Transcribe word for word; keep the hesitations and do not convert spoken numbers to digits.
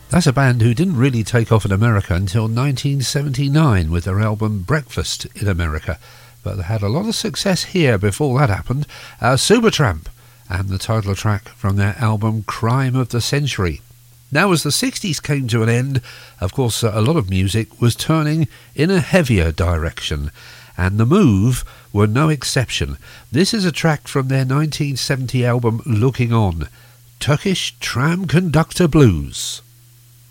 That's a band who didn't really take off in America until nineteen seventy-nine with their album Breakfast in America, but they had a lot of success here before that happened. uh, Supertramp, and the title track from their album Crime of the Century. Now, as the sixties came to an end, of course a lot of music was turning in a heavier direction, and The Move were no exception. This is a track from their nineteen seventy album Looking On, Turkish Tram Conductor Blues.